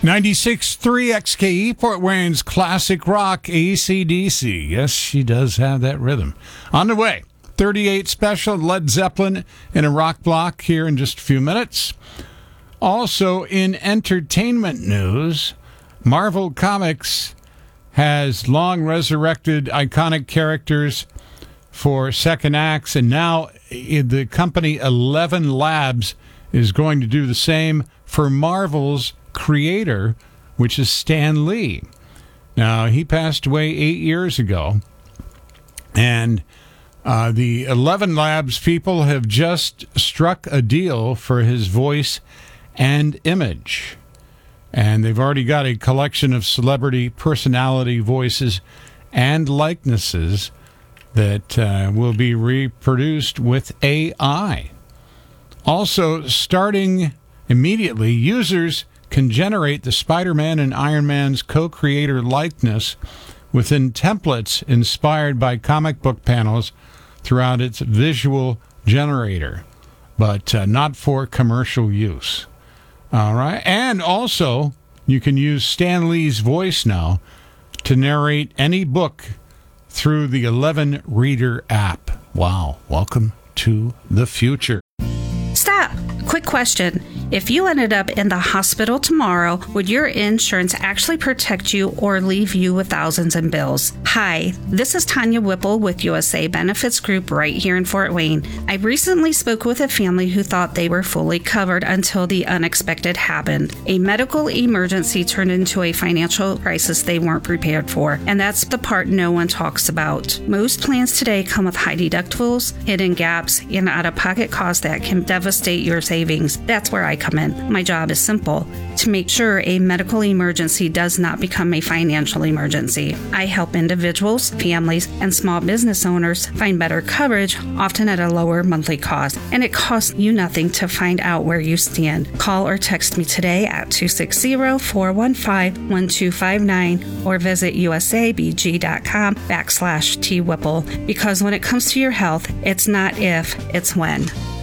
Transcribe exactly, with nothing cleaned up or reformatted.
ninety-six point three X K E, Fort Wayne's classic rock, A C D C. Yes, she does have that rhythm. On the way, thirty-eight Special, Led Zeppelin in a rock block here in just a few minutes. Also, in entertainment news, Marvel Comics has long resurrected iconic characters for second acts, and now the company Eleven Labs is going to do the same for Marvel's creator, which is Stan Lee. Now, he passed away eight years ago, and uh, the Eleven Labs people have just struck a deal for his voice and image. And they've already got a collection of celebrity personality voices and likenesses that uh, will be reproduced with A I. Also, starting immediately, users can generate the Spider-Man and Iron Man's co-creator likeness within templates inspired by comic book panels throughout its visual generator, but uh, not for commercial use. All right. And also, you can use Stan Lee's voice now to narrate any book through the Eleven Reader app. Wow. Welcome to the future. Stop. Quick question. If you ended up in the hospital tomorrow, would your insurance actually protect you or leave you with thousands in bills? Hi, this is Tanya Whipple with U S A Benefits Group right here in Fort Wayne. I recently spoke with a family who thought they were fully covered until the unexpected happened. A medical emergency turned into a financial crisis they weren't prepared for, and that's the part no one talks about. Most plans today come with high deductibles, hidden gaps, and out-of-pocket costs that can devastate your savings. That's where I come in. My job is simple: to make sure a medical emergency does not become a financial emergency. I help individuals, families, and small business owners find better coverage, often at a lower monthly cost. And it costs you nothing to find out where you stand. Call or text me today at two six zero, four one five, one two five nine or visit usabg.com backslash T Whipple. Because when it comes to your health, it's not if, it's when.